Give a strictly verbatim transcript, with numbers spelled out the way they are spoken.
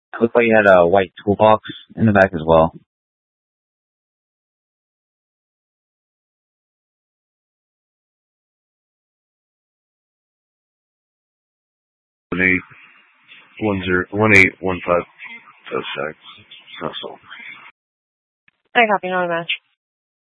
It looked like you had a white toolbox in the back as well. One eight one zero one eight one five oh six. Russell. I copy, not a match.